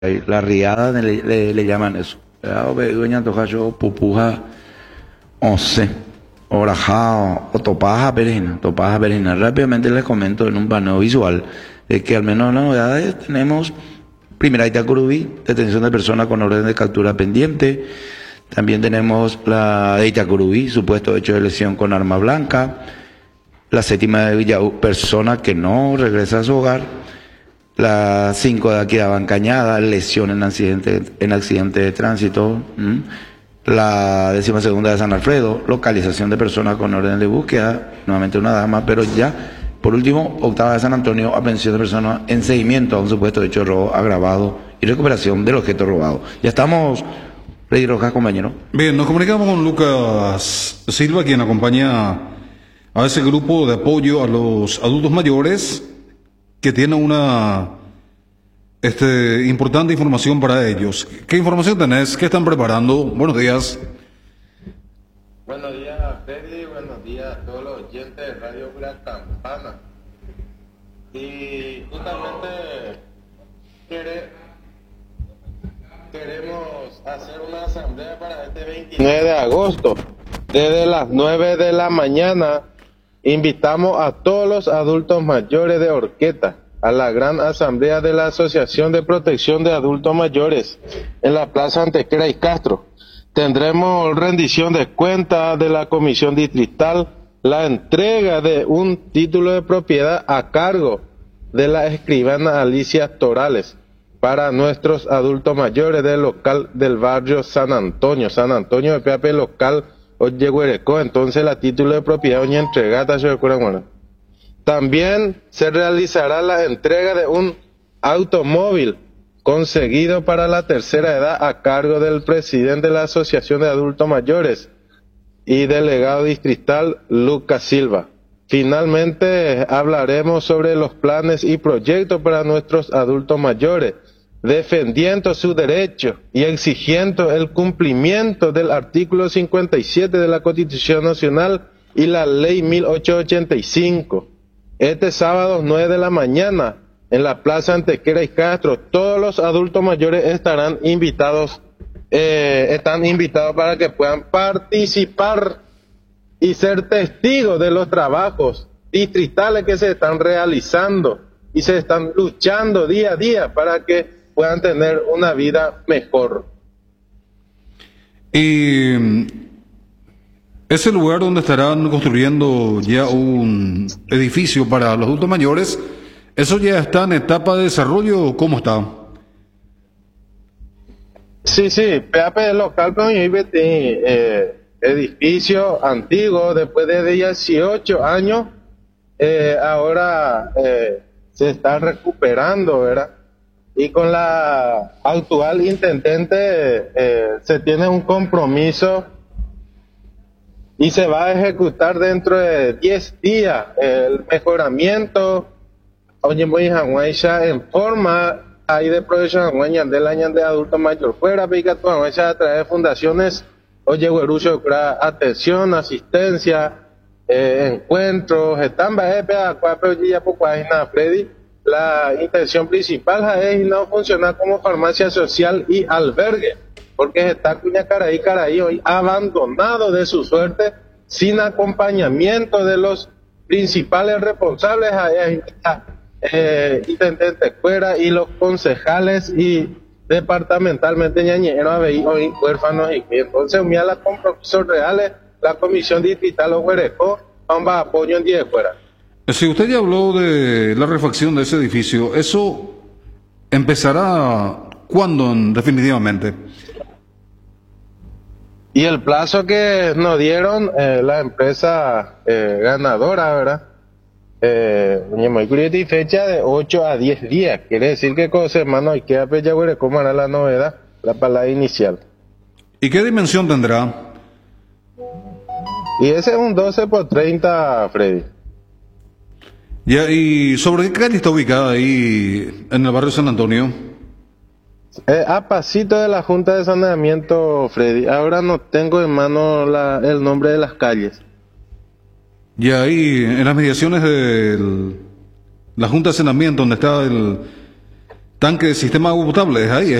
La riada le llaman eso. Doña Tojayo pupuja once, orajao o topaja perejina, topaja perejina. Rápidamente les comento en un paneo visual que al menos en las novedades tenemos primera Itacurubí, detención de personas con orden de captura pendiente. También tenemos la de Itacurubí, supuesto hecho de lesión con arma blanca. La séptima de Villaú, persona que no regresa a su hogar. La 5 de aquí de Abancañada, lesión en accidente de tránsito. La 12ª de San Alfredo, localización de personas con orden de búsqueda, nuevamente una dama, pero ya, por último, 8ª de San Antonio, aprehensión de personas en seguimiento a un supuesto hecho de robo agravado y recuperación del objeto robado. Ya estamos, Freddy Rojas, compañero. Bien, nos comunicamos con Lucas Silva, quien acompaña a ese grupo de apoyo a los adultos mayores, que tiene una importante información para ellos. ¿Qué información tenés? ¿Qué están preparando? Buenos días. Buenos días, Freddy. Buenos días a todos los oyentes de Radio La Campana. Y justamente queremos hacer una asamblea para este 29 de agosto. Desde las 9 de la mañana invitamos a todos los adultos mayores de Horqueta a la gran asamblea de la Asociación de Protección de Adultos Mayores en la Plaza Antequera y Castro. Tendremos rendición de cuentas de la Comisión Distrital, la entrega de un título de propiedad a cargo de la escribana Alicia Torales para nuestros adultos mayores del local del barrio San Antonio de Pepe local Oyeguerecó. Entonces la título de propiedad oña entregada se recuerda. También se realizará la entrega de un automóvil conseguido para la tercera edad a cargo del presidente de la Asociación de Adultos Mayores y delegado distrital Lucas Silva. Finalmente hablaremos sobre los planes y proyectos para nuestros adultos mayores, defendiendo su derecho y exigiendo el cumplimiento del artículo 57 de la Constitución Nacional y la Ley 1885. Este sábado 9 de la mañana en la Plaza Antequera y Castro, todos los adultos mayores están invitados para que puedan participar y ser testigos de los trabajos distritales que se están realizando y se están luchando día a día para que puedan tener una vida mejor. Y ese lugar donde estarán construyendo ya un edificio para los adultos mayores, ¿eso ya está en etapa de desarrollo? ¿Cómo está? Sí, PAP local, pero edificio antiguo, después de 18 años, ahora se está recuperando, ¿verdad? Y con la actual intendente se tiene un compromiso y se va a ejecutar dentro de 10 días el mejoramiento en forma ahí de proyección del año de adulto mayor fuera pica a través de fundaciones atención, asistencia, encuentros, Freddy. La intención principal es no funcionar como farmacia social y albergue, porque está Cuña Caraí hoy abandonado de su suerte, sin acompañamiento de los principales responsables, intendentes fuera y los concejales y departamentalmente ñañeros hoy huérfanos y entonces mira los compromisos reales, la comisión distrital Ojuereco va a apoyo en 10 fuera. Si usted ya habló de la refacción de ese edificio, ¿eso empezará cuándo definitivamente? Y el plazo que nos dieron la empresa ganadora, ¿verdad? Fecha de 8 a 10 días. Quiere decir que con semana hay que apelar cómo hará la novedad, la palabra inicial. ¿Y qué dimensión tendrá? Y ese es un 12 por 30, Freddy. Ya, ¿y sobre qué calle está ubicada ahí en el barrio San Antonio? A pasito de la Junta de Saneamiento, Freddy. Ahora no tengo en mano el nombre de las calles. Y ahí, en las mediaciones de la Junta de Saneamiento, donde está tanque de sistema de agua potable, es ahí.